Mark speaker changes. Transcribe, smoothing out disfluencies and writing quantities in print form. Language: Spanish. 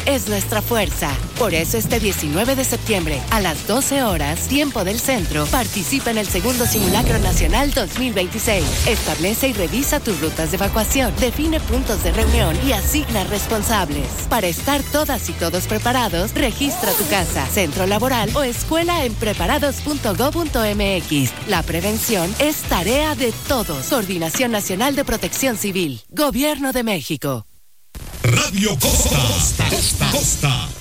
Speaker 1: es nuestra fuerza. Por eso este 19 de septiembre, a las 12 horas, tiempo del centro, participa en el segundo Simulacro Nacional 2026. Establece y revisa tus rutas de evacuación, define puntos de reunión y asigna responsables. Para estar todas y todos preparados, registra tu casa, centro laboral o escuela en preparados.go.mx. La prevención es tarea de todos. Coordinación Nacional de Protección Civil. Gobierno de México.
Speaker 2: Radio Costa.